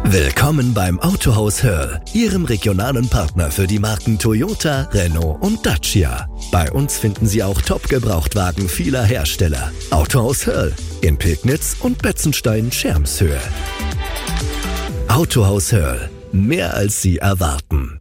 Willkommen beim Autohaus Hörl, Ihrem regionalen Partner für die Marken Toyota, Renault und Dacia. Bei uns finden Sie auch Top-Gebrauchtwagen vieler Hersteller. Autohaus Hörl in Pegnitz und Betzenstein-Schermshöhe. Autohaus Hörl, mehr als Sie erwarten.